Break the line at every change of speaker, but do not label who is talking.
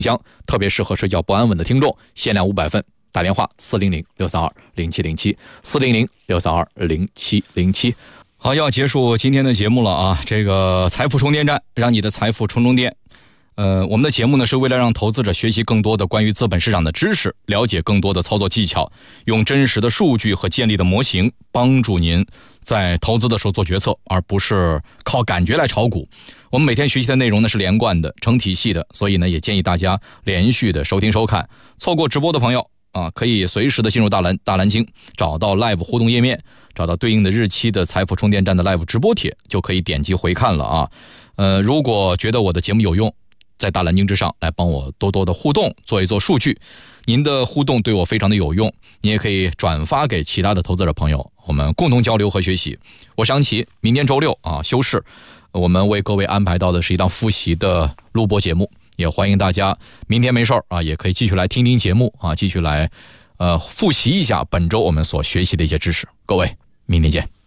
箱，特别适合睡觉不安稳的听众，限量500份，打电话400-632-0707，400-632-0707。好，要结束今天的节目了啊！这个财富充电站，让你的财富充电。我们的节目呢，是为了让投资者学习更多的关于资本市场的知识，了解更多的操作技巧，用真实的数据和建立的模型，帮助您在投资的时候做决策，而不是靠感觉来炒股。我们每天学习的内容呢是连贯的、成体系的，所以呢也建议大家连续的收听收看。错过直播的朋友啊，可以随时的进入大蓝鲸，找到 Live 互动页面，找到对应的日期的财富充电站的 Live 直播帖，就可以点击回看了啊。如果觉得我的节目有用，在大蓝鲸之上来帮我多多的互动，做一做数据。您的互动对我非常的有用，你也可以转发给其他的投资者朋友，我们共同交流和学习。我想起明天周六啊休市，我们为各位安排到的是一档复习的录播节目，也欢迎大家明天没事啊也可以继续来听听节目啊，继续来复习一下本周我们所学习的一些知识。各位，明天见。